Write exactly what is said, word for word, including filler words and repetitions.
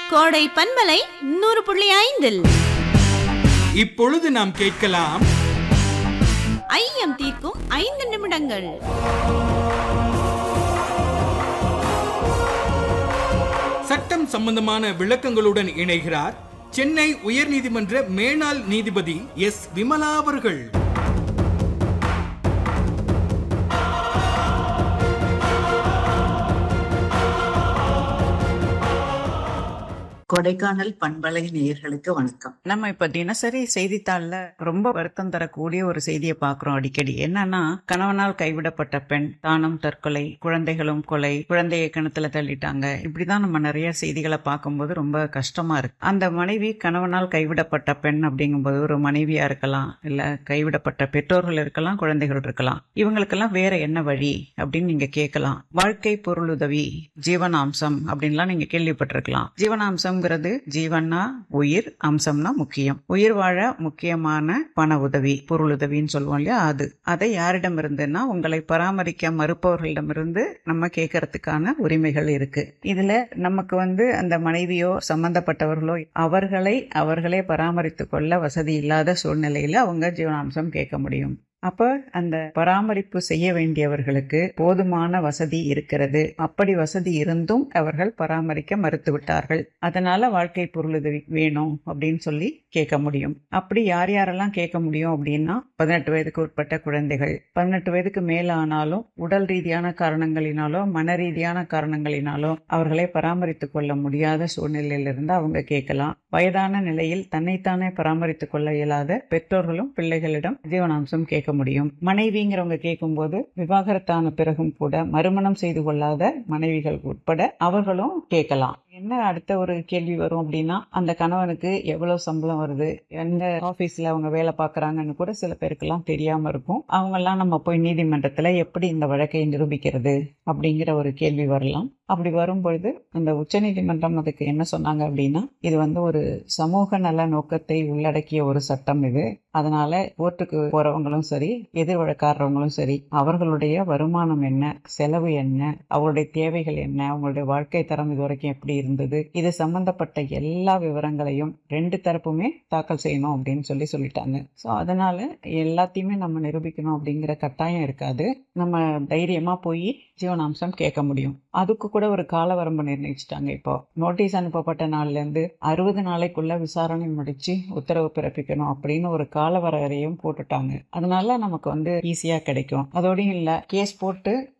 கோடை பண்பலை நூறு புள்ளி ஐந்தில் இப்பொழுது நாம் கேட்கலாம் ஐயம் தீர்க்கும் ஐந்து நிமிடங்கள். சட்டம் சம்பந்தமான விளக்கங்களுடன் இணைகிறார் சென்னை உயர்நீதிமன்ற மேனாள் நீதிபதி எஸ் விமலா அவர்கள். கொடைக்கானல் பண்பலை நேயர்களுக்கு வணக்கம். நம்ம இப்ப தினசரி செய்தித்தாள்ல ரொம்ப வருத்தம் தரக்கூடிய ஒரு செய்தியை பாக்குறோம் அடிக்கடி. என்னன்னா, கணவனால் கைவிடப்பட்ட பெண், தானும் தற்கொலை, குழந்தைகளும் கொலை, குழந்தையை கிணத்துல தள்ளிட்டாங்க. இப்படிதான் நம்ம நிறைய செய்திகளை பார்க்கும்போது ரொம்ப கஷ்டமா இருக்கு. அந்த மனைவி கணவனால் கைவிடப்பட்ட பெண் அப்படிங்கும்போது ஒரு மனைவியா இருக்கலாம், இல்ல கைவிடப்பட்ட பெற்றோர்கள் இருக்கலாம், குழந்தைகள் இருக்கலாம். இவங்களுக்கெல்லாம் வேற என்ன வழி அப்படின்னு நீங்க கேட்கலாம். வாழ்க்கை பொருளுதவி, ஜீவனாம்சம் அப்படின்லாம் நீங்க கேள்விப்பட்டிருக்கலாம். ஜீவனாம்சம் ஜீவன்னா உயிர், அம்சம்னா முக்கியம். உயிர் வாழ முக்கியமான பண உதவி, பொருளுதவின்னு சொல்லுவோம் இல்லையா, அது அதை யாரிடம் இருந்துன்னா உங்களை பராமரிக்க மறுப்பவர்களிடமிருந்து நம்ம கேட்கறதுக்கான உரிமைகள் இருக்கு. இதுல நமக்கு வந்து அந்த மனைவியோ சம்பந்தப்பட்டவர்களோ அவர்களை அவர்களே பராமரித்துக் கொள்ள வசதி இல்லாத சூழ்நிலையில அவங்க ஜீவனாம்சம் கேட்க முடியும். அப்ப அந்த பராமரிப்பு செய்ய வேண்டியவர்களுக்கு போதுமான வசதி இருக்கிறது. அப்படி வசதி இருந்தும் அவர்கள் பராமரிக்க மறுத்து விட்டார்கள். அதனால வாழ்க்கை பொருளுதவி வேணும் அப்படின்னு சொல்லி கேட்க முடியும். அப்படி யார் யாரெல்லாம் கேட்க முடியும் அப்படின்னா, பதினெட்டு வயதுக்கு உட்பட்ட குழந்தைகள், பதினெட்டு வயதுக்கு மேல ஆனாலும் உடல் ரீதியான காரணங்களினாலோ மன ரீதியான காரணங்களினாலோ அவர்களை பராமரித்துக் கொள்ள முடியாத சூழ்நிலையிலிருந்து அவங்க கேட்கலாம். வயதான நிலையில் தன்னைத்தானே பராமரித்துக் கொள்ள இயலாத பெற்றோர்களும் பிள்ளைகளிடம் ஜீவனாம்சம் கேட்க முடியும். மனைவிங்கிறவங்க கேட்கும் போது விவாகரத்தான பிறகும் கூட மறுமணம் செய்து கொள்ளாத மனைவிகள் உட்பட அவர்களும் கேட்கலாம். என்ன அடுத்த ஒரு கேள்வி வரும் அப்படின்னா, அந்த கணவனுக்கு எவ்வளவு சம்பளம் வருது, எந்த ஆபீஸ்ல அவங்க வேலை பார்க்கறாங்கன்னு கூட சில பேருக்கெல்லாம் தெரியாம இருக்கும். அவங்க எல்லாம் நம்ம போய் நீதிமன்றத்துல எப்படி இந்த வழக்கை நிரூபிக்கிறது அப்படிங்கிற ஒரு கேள்வி வரலாம். அப்படி வரும்பொழுது அந்த உச்ச நீதிமன்றம் அதுக்கு என்ன சொன்னாங்க அப்படின்னா, இது வந்து ஒரு சமூக நல நோக்கத்தை உள்ளடக்கிய ஒரு சட்டம் இது. அதனால கோர்ட்டுக்கு போறவங்களும் சரி, எதிர் வழக்காடுறவங்களும் சரி, அவர்களுடைய வருமானம் என்ன, செலவு என்ன, அவங்களுடைய தேவைகள் என்ன, அவங்களுடைய வாழ்க்கை தரம் இது வரைக்கும் எப்படி இருந்தது, இது சம்பந்தப்பட்ட எல்லா விவரங்களையும் ரெண்டு தரப்புமே தாக்கல் செய்யணும் அப்படின்னு சொல்லி சொல்லிட்டாங்க. ஸோ அதனால எல்லாத்தையுமே நம்ம நிரூபிக்கணும் அப்படிங்கிற கட்டாயம் இருக்காது. நம்ம தைரியமா போய் ஜீவனாம்சம் கேட்க முடியும். அதுக்கு கூட ஒரு கால வரம்பு நிர்ணயிச்சுட்டாங்க. இப்போ நோட்டீஸ் அனுப்பப்பட்ட நாள்ல இருந்து அறுபது நாளைக்குள்ள விசாரணை முடிச்சு உத்தரவு பிறப்பிக்கணும் அப்படின்னு ஒரு கால வரையறையும் போட்டுட்டாங்க. அதனால நமக்கு வந்து ஈஸியா கிடைக்கும். அதோடையும் இல்ல, கேஸ் போட்டு